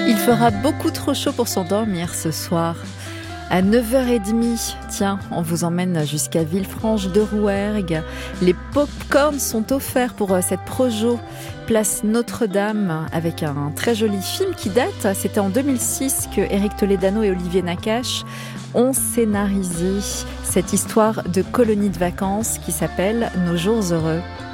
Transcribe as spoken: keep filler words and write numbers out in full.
Il fera beaucoup trop chaud pour s'endormir ce soir. À neuf heures trente, tiens, on vous emmène jusqu'à Villefranche-de-Rouergue. Les pop-corns sont offerts pour cette Projo, place Notre-Dame, avec un très joli film qui date. C'était en deux mille six que Éric Toledano et Olivier Nakache ont scénarisé cette histoire de colonie de vacances qui s'appelle Nos jours heureux.